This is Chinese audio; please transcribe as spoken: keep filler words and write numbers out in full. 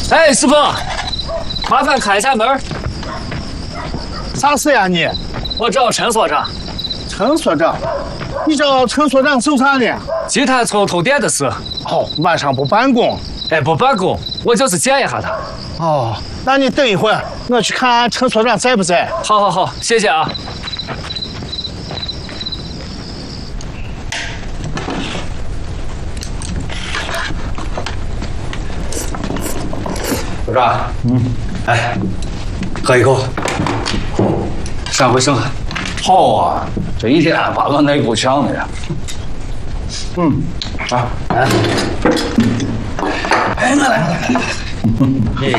哎，师傅，麻烦开一下门。 啥事呀你？ 我找陈所长。 陈所长，你找陈所长做啥呢？ 鸡蛋葱偷电的事。 哦，晚上不办公。 哎，不办公，我就是见一下他。 哦，那你等一会儿，我去看陈所长在不在。 好好好，谢谢啊。 所长，嗯，哎，喝一口，上回剩下。好啊，这一天把我内部呛的呀。嗯，啊，来，哎，我来，我来，来。